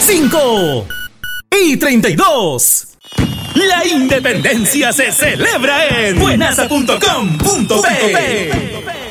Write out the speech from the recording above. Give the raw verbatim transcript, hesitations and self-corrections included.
cinco y treinta y dos. La independencia se celebra en buenasa punto com punto pe.